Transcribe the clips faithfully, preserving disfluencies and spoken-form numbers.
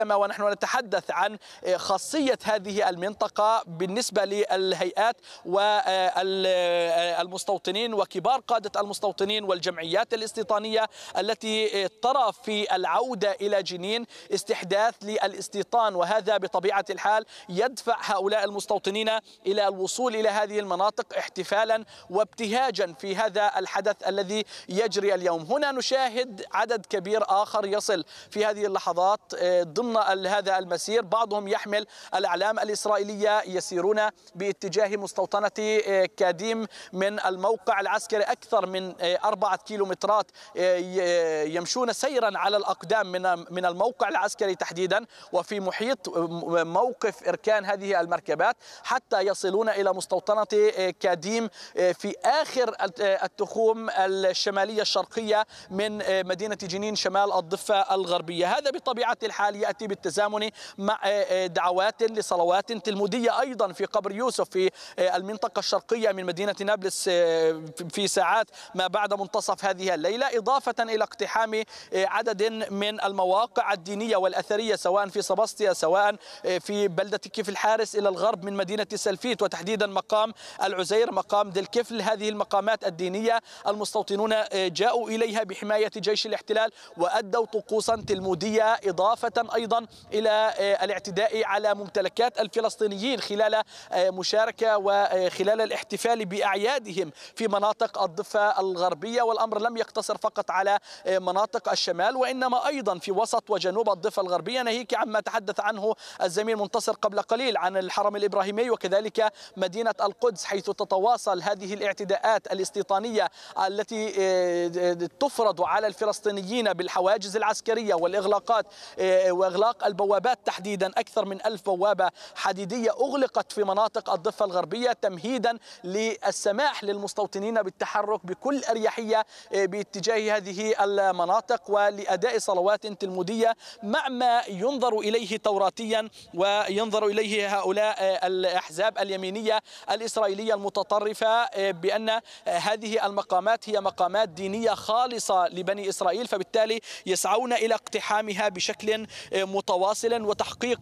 ونحن نتحدث عن خاصية هذه المنطقة بالنسبة للهيئات والمستوطنين وكبار قادة المستوطنين والجمعيات الاستيطانية التي ترى في العودة إلى جنين استحداث للاستيطان، وهذا بطبيعة الحال يدفع هؤلاء المستوطنين إلى الوصول إلى هذه المناطق احتفالا وابتهاجا في هذا الحدث الذي يجري اليوم. هنا نشاهد عدد كبير آخر يصل في هذه اللحظات ضمن هذا المسير، بعضهم يحمل الأعلام الإسرائيلية، يسيرون باتجاه مستوطنة كاديم من الموقع العسكري أكثر من أربعة كيلومترات، يمشون سيرا على الأقدام من من الموقع العسكري تحديدا وفي محيط موقف إركان هذه المركبات حتى يصلون إلى مستوطنة كاديم في آخر التخوم الشمالية الشرقية من مدينة جنين شمال الضفة الغربية. هذا بطبيعة الحال يأتي بالتزامن مع دعوات لصلوات تلمودية أيضا في قبر يوسف في المنطقة الشرقية من مدينة نابلس في ساعات ما بعد منتصف هذه الليلة، إضافة إلى اقتحام عدد من المواقع الدينية والأثرية سواء في سباسطيا سواء في بلدة كيف الحارس إلى الغرب من مدينة سلفيت، وتحديدا مقام العزير، مقام دل كفل. هذه المقامات الدينية المستوطنون جاءوا إليها بحماية جيش الاحتلال وأدوا طقوسا تلمودية، إضافة أيضا إلى الاعتداء على ممتلكات الفلسطينيين خلال مشاركة وخلال الاحتفال بأعيادهم في مناطق الضفة الغربية. والأمر لم يقتصر فقط على مناطق الشمال وإنما أيضا في وسط وجنوب الضفة الغربية، ناهيك عما تحدث عنه الزميل منتصر قبل قليل عن الحرم الإبراهيمي وكذلك مدينة القدس، حيث تتواصل هذه الاعتداءات الاستيطانية التي تفرض على الفلسطينيين بالحواجز العسكرية والإغلاقات وإغلاق البوابات تحديدا. أكثر من ألف بوابة حديدية أغلقت في مناطق الضفة الغربية تمهيدا للسماح للمستوطنين بالتحرك بكل أريحية باتجاه هذه المناطق ولأداء صلوات تلمودية مع ما ينظر إليه توراتيا وينظر إليه هؤلاء الأحزاب اليمينية الإسرائيلية المتطرفة بأن هذه المقامات هي مقامات دينية خالصة لبني إسرائيل، فبالتالي يسعون إلى اقتحامها بشكل متواصل وتحقيق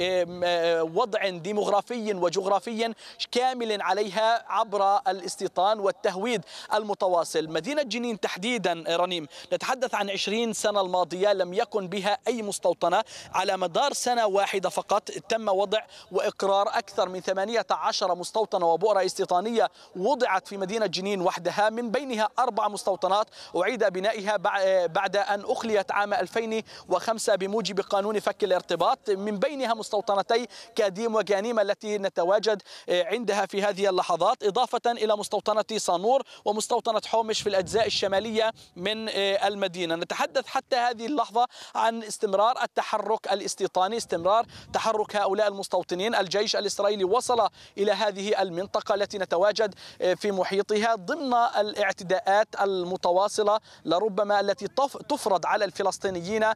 وضع ديموغرافي وجغرافي كامل عليها عبر الاستيطان والتهويد المتواصل. مدينة جنين تحديدا رنيم نتحدث عن عشرين سنة الماضية لم يكن بها أي مستوطنة، على مدار سنة واحدة فقط تم وضع وإقرار أكثر من ثمانية عشر مستوطنة وبؤرة استيطانية وضعت في مدينة جنين وحدها، من بينها أربع مستوطنات أعيد بنائها بعد أن أخليت عام ألفين وخمسة بموجب قانون فك الارتباط، من بينها مستوطنتي كاديم وجانيم التي نتواجد عندها في هذه اللحظات، إضافة إلى مستوطنة صانور ومستوطنة حومش في الأجزاء الشمالية من المدينة. نتحدث حتى هذه اللحظة عن استمرار التحرك الاستيطاني، استمرار تحرك هؤلاء المستوطنين. الجيش الإسرائيلي وصل إلى هذه المنطقة التي نتواجد في محيطها ضمن الاعتداءات المتواصلة لربما التي تفرض على الفلسطينيين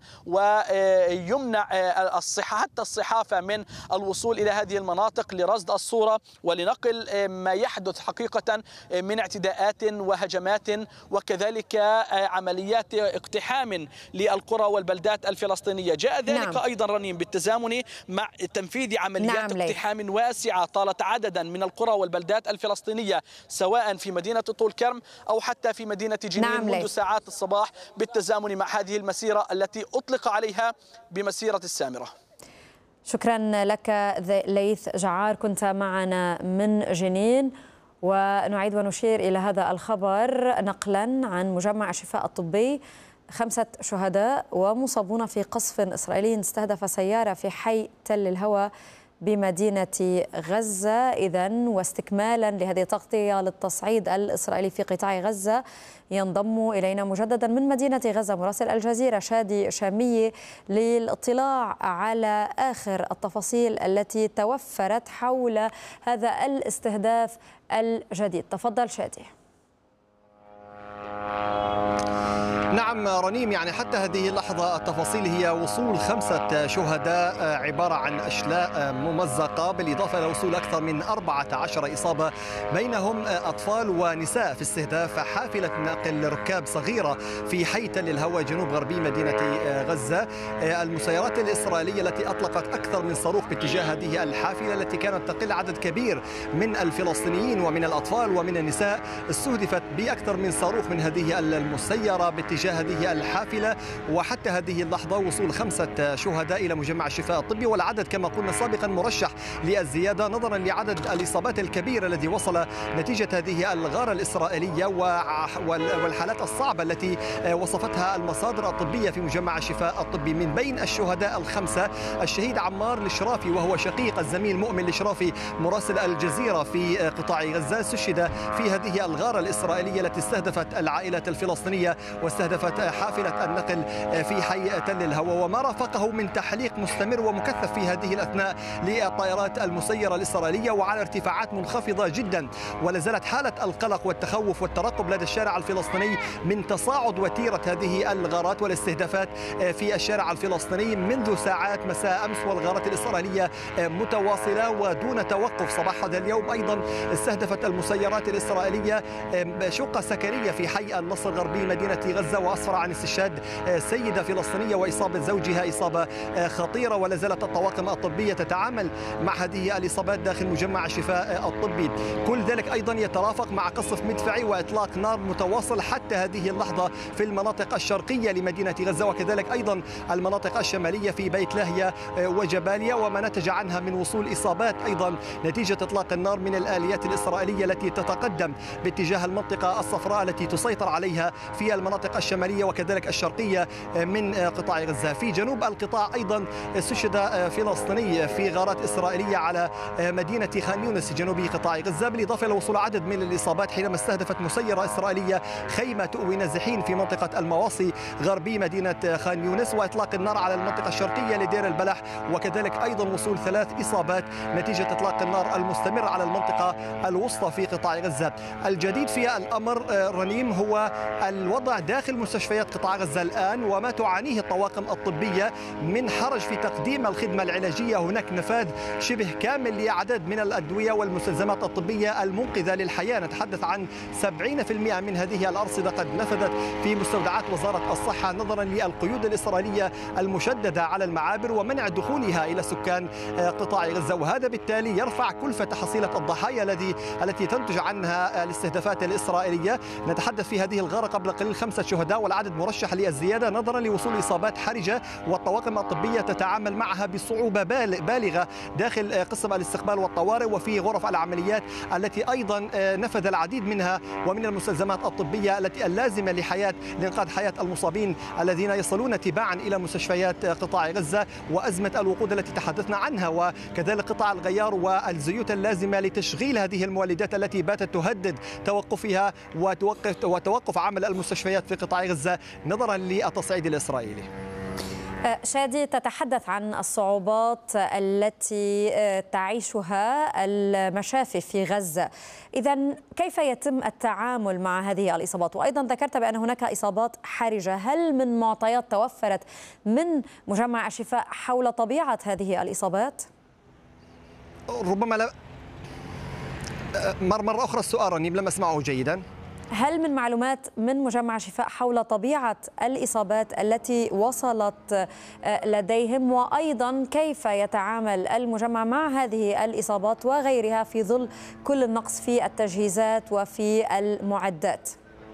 ويمنع الصحة حتى الصحافة من الوصول إلى هذه المناطق لرصد الصورة ولنقل ما يحدث حقيقة من اعتداءات وهجمات وكذلك عمليات اقتحام للقرى والبلدات الفلسطينية. جاء ذلك نعم. أيضا رنيم بالتزامن مع تنفيذ عمليات نعم اقتحام واسعة طالت عددا من القرى والبلدات الفلسطينية سواء في مدينة طول كرم أو حتى في مدينة جنين نعم منذ ساعات الصباح بالتزامن مع هذه المسيرة التي أطلق عليها بمسيرة السامرة. شكرا لك ليث جعار، كنت معنا من جنين. ونعيد ونشير إلى هذا الخبر نقلا عن مجمع الشفاء الطبي: خمسة شهداء ومصابون في قصف إسرائيلي استهدف سيارة في حي تل الهوى بمدينة غزة. إذن واستكمالا لهذه التغطية للتصعيد الإسرائيلي في قطاع غزة، ينضم إلينا مجددا من مدينة غزة مراسل الجزيرة شادي شامية للاطلاع على آخر التفاصيل التي توفرت حول هذا الاستهداف الجديد. تفضل شادي. نعم رنيم، يعني حتى هذه اللحظة التفاصيل هي وصول خمسة شهداء عبارة عن أشلاء ممزقة، بالإضافة إلى وصول أكثر من أربعة عشر إصابة بينهم أطفال ونساء في استهداف حافلة نقل ركاب صغيرة في حي تل الهوى جنوب غربي مدينة غزة. المسيرات الإسرائيلية التي أطلقت أكثر من صاروخ باتجاه هذه الحافلة التي كانت تقل عدد كبير من الفلسطينيين ومن الأطفال ومن النساء استهدفت بأكثر من صاروخ من هذه المسيرة باتجاه هذه الحافلة. وحتى هذه اللحظة وصول خمسة شهداء إلى مجمع الشفاء الطبي، والعدد كما قلنا سابقا مرشح للزيادة نظرا لعدد الإصابات الكبير الذي وصل نتيجة هذه الغارة الإسرائيلية والحالات الصعبة التي وصفتها المصادر الطبية في مجمع الشفاء الطبي. من بين الشهداء الخمسة الشهيد عمار الشرافي، وهو شقيق الزميل مؤمن الشرافي مراسل الجزيرة في قطاع غزة، استشهد في هذه الغارة الإسرائيلية التي استهدفت العائلة الفلسطينية واستهدفت حافلة النقل في حي تل الهوى، وما رافقه من تحليق مستمر ومكثف في هذه الأثناء للطائرات المسيرة الإسرائيلية وعلى ارتفاعات منخفضة جدا. ولا زالت حالة القلق والتخوف والترقب لدى الشارع الفلسطيني من تصاعد وتيرة هذه الغارات والاستهدافات في الشارع الفلسطيني منذ ساعات مساء أمس، والغارات الإسرائيلية متواصلة ودون توقف. صباح هذا اليوم أيضا استهدفت المسيرات الإسرائيلية شقة سكنية في حي النصر غربي مدينة غزة، وأسفر عن استشهاد سيدة فلسطينية وإصابة زوجها إصابة خطيرة. ولا زالت الطواقم الطبية تتعامل مع هذه الإصابات داخل مجمع الشفاء الطبي. كل ذلك أيضا يترافق مع قصف مدفعي وإطلاق نار متواصل حتى هذه اللحظة في المناطق الشرقية لمدينة غزة، وكذلك أيضا المناطق الشمالية في بيت لاهيا وجباليا، وما نتج عنها من وصول إصابات أيضا نتيجة إطلاق النار من الآليات الإسرائيلية التي تتقدم باتجاه المنطقة الصفراء التي تسيطر عليها في المناطق الشمالية وكذلك الشرقية من قطاع غزة. في جنوب القطاع أيضا استشهد فلسطيني في غارات إسرائيلية على مدينة خان يونس جنوب قطاع غزة، بالإضافة إلى وصول عدد من الإصابات حينما استهدفت مسيرة إسرائيلية خيمة تؤوي نازحين في منطقة المواصي غربي مدينة خان يونس، وإطلاق النار على المنطقة الشرقية لدير البلح، وكذلك أيضا وصول ثلاث إصابات نتيجة إطلاق النار المستمر على المنطقة الوسطى في قطاع غزة. الجديد في الأمر رنيم هو الوضع داخل مستشفيات قطاع غزة الآن وما تعانيه الطواقم الطبية من حرج في تقديم الخدمة العلاجية. هناك نفاذ شبه كامل لعدد من الأدوية والمستلزمات الطبية المنقذة للحياة، نتحدث عن سبعين بالمئة من هذه الأرصدة قد نفذت في مستودعات وزارة الصحة نظرا للقيود الإسرائيلية المشددة على المعابر ومنع دخولها إلى سكان قطاع غزة، وهذا بالتالي يرفع كلفة حصيلة الضحايا الذي التي تنتج عنها الاستهدافات الإسرائيلية. نتحدث في هذه الغارة قبل قليل خمسة شهداء والعدد مرشح للزيادة نظرا لوصول إصابات حرجة، والطواقم الطبية تتعامل معها بصعوبة بالغة داخل قسم الاستقبال والطوارئ وفي غرف العمليات التي أيضا نفذ العديد منها ومن المستلزمات الطبية التي اللازمة لحياة لإنقاذ حياة المصابين الذين يصلون تباعا إلى مستشفيات قطاع غزة، وأزمة الوقود التي تحدثنا عنها، وكذلك قطع الغيار والزيوت اللازمة لتشغيل هذه المولدات التي باتت تهدد توقفها وتوقف وتوقف عمل المستشفيات في قطاع غزة نظرا للتصعيد الإسرائيلي. شادي، تتحدث عن الصعوبات التي تعيشها المشافي في غزة، إذن كيف يتم التعامل مع هذه الإصابات؟ وأيضا ذكرت بأن هناك إصابات حرجة، هل من معطيات توفرت من مجمع الشفاء حول طبيعة هذه الإصابات؟ ربما لا مرة أخرى السؤال رنيم لم أسمعه جيدا. هل من معلومات من مجمع شفاء حول طبيعة الإصابات التي وصلت لديهم، وأيضا كيف يتعامل المجمع مع هذه الإصابات وغيرها في ظل كل النقص في التجهيزات وفي المعدات؟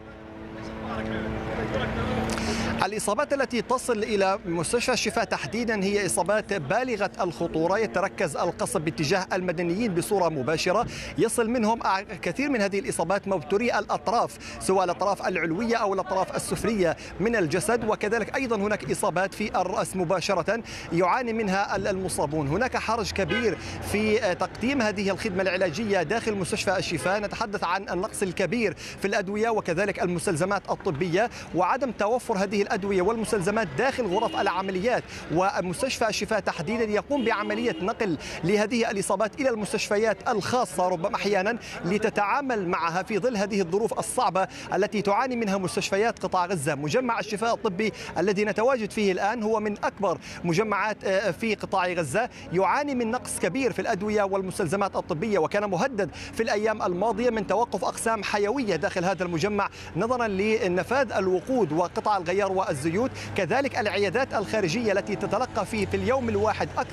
الإصابات التي تصل إلى مستشفى الشفاء تحديدا هي إصابات بالغة الخطورة، يتركز القصف باتجاه المدنيين بصورة مباشرة، يصل منهم كثير من هذه الإصابات مبتوري الأطراف سواء الأطراف العلوية أو الأطراف السفلية من الجسد، وكذلك أيضا هناك إصابات في الرأس مباشرة يعاني منها المصابون. هناك حرج كبير في تقديم هذه الخدمة العلاجية داخل مستشفى الشفاء، نتحدث عن النقص الكبير في الأدوية وكذلك المستلزمات الطبية وعدم توفر هذه الأدوية والمستلزمات داخل غرف العمليات، ومستشفى الشفاء تحديدا يقوم بعملية نقل لهذه الإصابات إلى المستشفيات الخاصة ربما أحيانا لتتعامل معها في ظل هذه الظروف الصعبة التي تعاني منها مستشفيات قطاع غزة. مجمع الشفاء الطبي الذي نتواجد فيه الآن هو من أكبر مجمعات في قطاع غزة، يعاني من نقص كبير في الأدوية والمستلزمات الطبية، وكان مهدد في الأيام الماضية من توقف أقسام حيوية داخل هذا المجمع نظرا لنفاذ الوقود وقطع الغيار والزيوت. كذلك العيادات الخارجية التي تتلقى فيه في اليوم الواحد أكثر